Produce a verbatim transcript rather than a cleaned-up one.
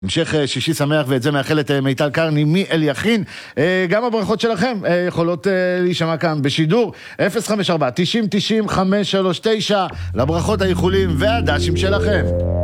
המשך שישי שמח, ואת זה מאחלת מיטל קרני מאל יכין. גם הברכות שלכם יכולות להישמע כאן בשידור אפס חמש ארבע תשעים תשעים חמש שלוש תשע לברכות, האיחולים והדשים שלכם.